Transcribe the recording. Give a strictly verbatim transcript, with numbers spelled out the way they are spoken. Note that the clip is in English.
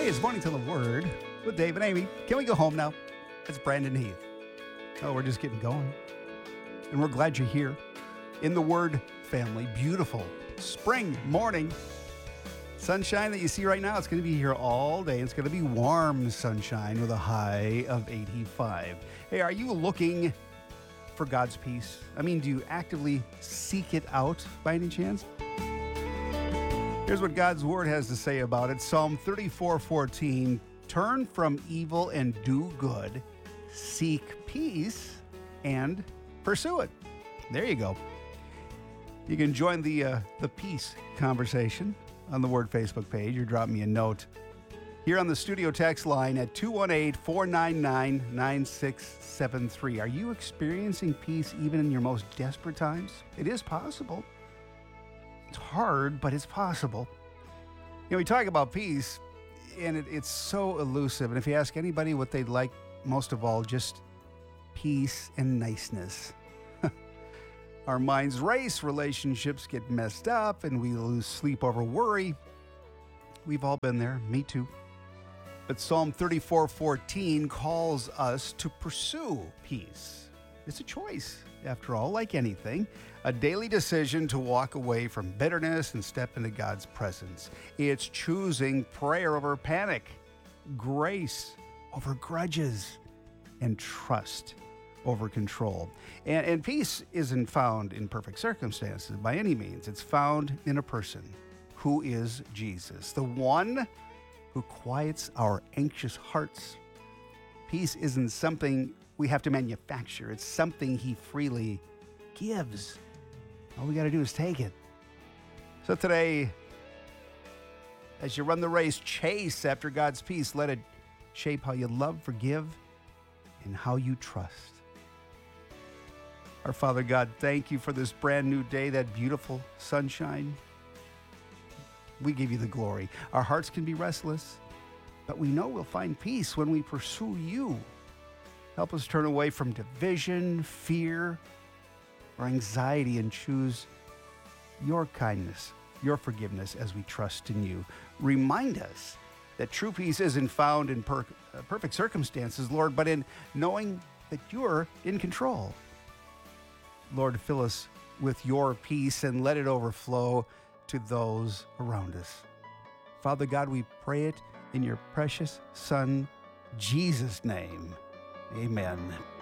It's Morning to the Word with Dave and Amy. Can we go home now? It's Brandon Heath. Oh, we're just getting going. And we're glad you're here in the Word family. Beautiful spring morning. Sunshine that you see right now, it's going to be here all day. It's going to be warm sunshine with a high of eighty-five. Hey, are you looking for God's peace? I mean, do you actively seek it out by any chance? Here's what God's Word has to say about it. Psalm thirty-four fourteen, turn from evil and do good, seek peace and pursue it. There you go. You can join the uh, the peace conversation on the Word Facebook page or drop me a note here on the studio text line at two one eight, four nine nine, nine six seven three. Are you experiencing peace even in your most desperate times? It is possible. It's hard, but it's possible. You know, we talk about peace, and it, it's so elusive. And if you ask anybody what they'd like most of all, just peace and niceness. Our minds race, relationships get messed up, and we lose sleep over worry. We've all been there, me too. But Psalm thirty-four fourteen calls us to pursue peace. It's a choice, after all, like anything. A daily decision to walk away from bitterness and step into God's presence. It's choosing prayer over panic, grace over grudges, and trust over control. And, and peace isn't found in perfect circumstances by any means. It's found in a person who is Jesus, the one who quiets our anxious hearts. Peace isn't something we have to manufacture. It's something he freely gives. All we got to do is take it. So today, as you run the race, chase after God's peace. Let it shape how you love, forgive, and how you trust. Our Father God, thank you for this brand new day, that beautiful sunshine. We give you the glory. Our hearts can be restless, but we know we'll find peace when we pursue you. Help us turn away from division, fear, or anxiety and choose your kindness, your forgiveness as we trust in you. Remind us that true peace isn't found in per- uh, perfect circumstances, Lord, but in knowing that you're in control. Lord, fill us with your peace and let it overflow to those around us. Father God, we pray it in your precious Son, Jesus' name. Amen.